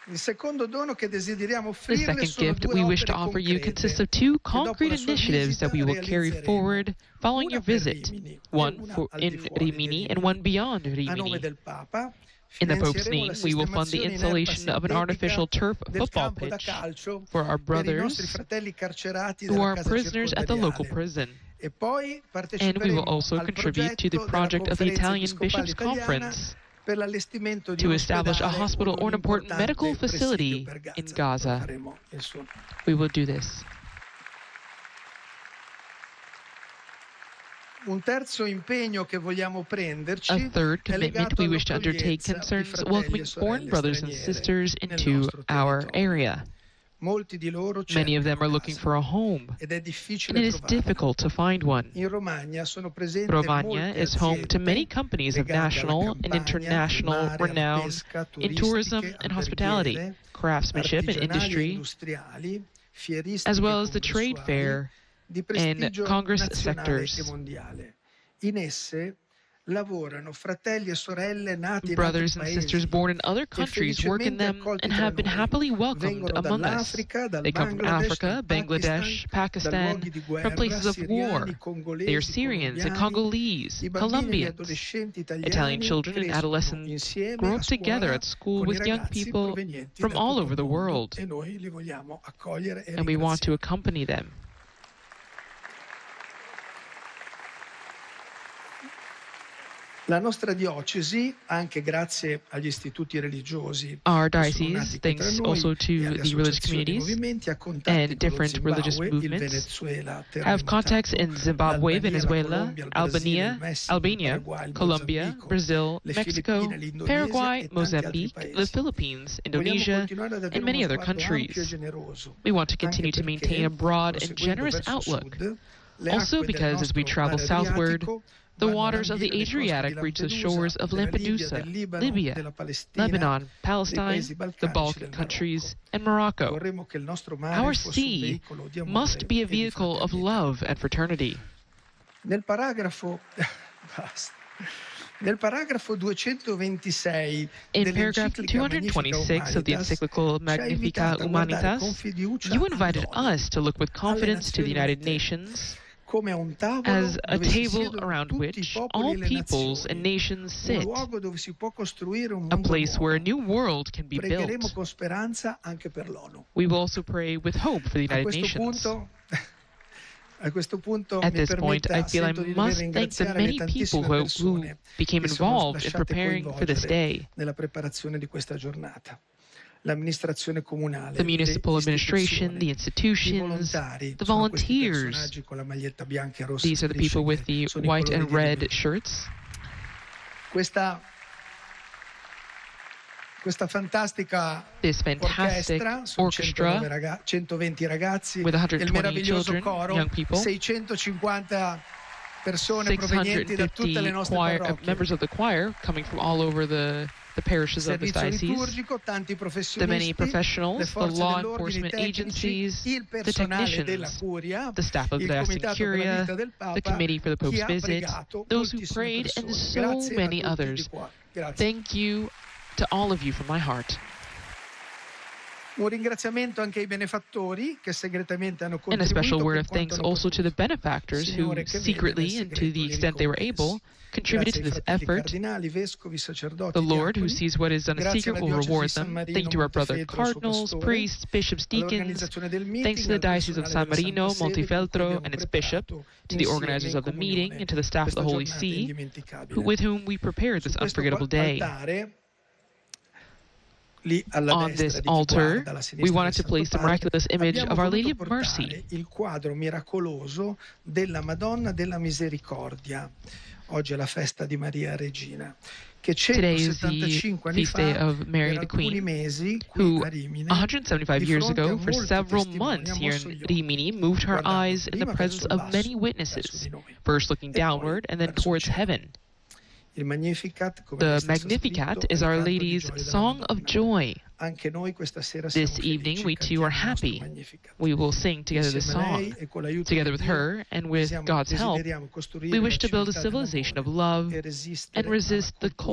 The second gift we wish to offer you consists of two concrete initiatives that we will carry forward following your visit, one in Rimini and one beyond Rimini. In the Pope's name, we will fund the installation of an artificial turf football pitch for our brothers who are prisoners at the local prison. And we will also contribute to the project of the Italian Bishops' Conference to establish a hospital or an important medical facility in Gaza. We will do this. A third commitment we wish to undertake concerns welcoming foreign brothers and sisters into our area. Many of them are looking for a home, and it is difficult to find one. Romagna is home to many companies of national and international renown in tourism and hospitality, craftsmanship and industry, as well as the trade fair and Congress sectors. Brothers and sisters born in other countries work in them and have been happily welcomed among us. They come from Africa, Bangladesh, Pakistan, from places of war. They are Syrians and Congolese, Colombians. Italian children and adolescents grow up together at school with young people from all over the world, and we want to accompany them. La nostra diocesi, anche grazie agli istituti religiosi, our diocese, thanks also to the religious communities and different religious movements, have contacts in Zimbabwe, Venezuela, Albania, Colombia, Brazil, Mexico, Paraguay, Mozambique, the Philippines, Indonesia, and many other countries. We want to continue to maintain a broad and generous outlook. Also because as we travel southward, the waters of the Adriatic reach the shores of Lampedusa, Libya, Lebanon, Palestine, the Balkan countries, and Morocco. Our sea must be a vehicle of love and fraternity. In paragraph 226 of the encyclical Magnificat Humanitas, you invited us to look with confidence to the United Nations as a table around which all peoples and nations sit, a place where a new world can be built. We will also pray with hope for the United Nations. At this point, I feel I must thank the many people who became involved in preparing for this day. The municipal administration, the institutions, the volunteers. These are the people with the white and red shirts. This fantastic orchestra with 120 children, young people, 650 members of the choir coming from all over the parishes of this diocese, the many professionals, the law enforcement agencies, the technicians, the staff of the Diocesan Curia, the committee for the Pope's visit, those who prayed, and so many others. Thank you to all of you from my heart. Un ringraziamento anche ai benefattori che segretamente hanno contribuito. And a special word of thanks also to the benefactors who secretly and to the extent they were able contributed to this effort. The Lord, who sees what is done in secret, will reward them. Thank you to our brother cardinals, priests, bishops, deacons. Thanks to the Diocese of San Marino, Montefeltro, and its bishop, to the organizers of the meeting, and to the staff of the Holy See, with whom we prepared this unforgettable day. On this altar, we wanted to place the miraculous image of Our Lady of Mercy. Il quadro miracoloso della Madonna della Misericordia. Oggi è la festa di Maria Regina. Today is the feast day of Mary the Queen, who 175 years ago, for several months here in Rimini, moved her eyes in the presence of many witnesses, first looking downward and then towards heaven. The Magnificat is Our Lady's song of joy. This evening, we too are happy. We will sing together this song. Together with her and with God's help, we wish to build a civilization of love and resist the